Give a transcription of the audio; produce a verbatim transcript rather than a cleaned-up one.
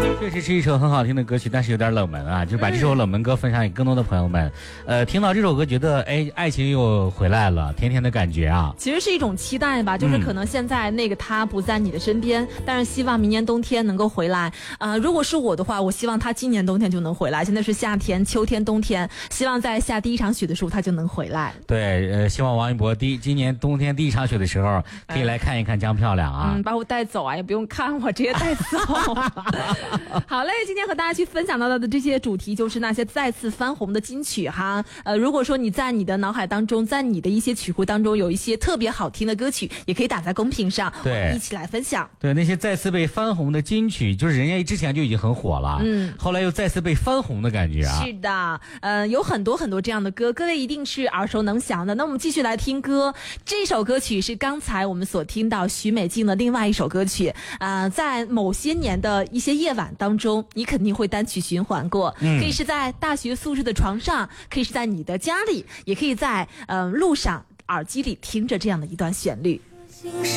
确实是一首很好听的歌曲，但是有点冷门啊，就把这首冷门歌分享给更多的朋友们。呃，听到这首歌觉得，哎，爱情又回来了，甜甜的感觉啊。 其实是一种期待吧，就是可能现在那个他不在你的身边，嗯、但是希望明年冬天能够回来。呃，如果是我的话，我希望他今年冬天就能回来。现在是夏天、秋天、冬天，希望在下第一场雪的时候他就能回来。 对，呃，希望王一博第一今年冬天第一场雪的时候可以来看一看江漂亮啊。 嗯，把我带走啊，也不用看我，直接带走。好嘞，今天和大家去分享到的这些主题就是那些再次翻红的金曲哈。呃，如果说你在你的脑海当中，在你的一些曲库当中有一些特别好听的歌曲，也可以打在公屏上， 对， 一起来分享。 对，那些再次被翻红的金曲，就是人家之前就已经很火了，嗯，后来又再次被翻红的感觉啊。 是的，呃，有很多很多这样的歌，各位一定是耳熟能详的。那我们继续来听歌，这首歌曲是刚才我们所听到许美静的另外一首歌曲，呃，在某些年的一些夜晚当中，你肯定会单曲循环过，嗯、可以是在大学宿舍的床上，可以是在你的家里，也可以在呃路上耳机里听着这样的一段旋律。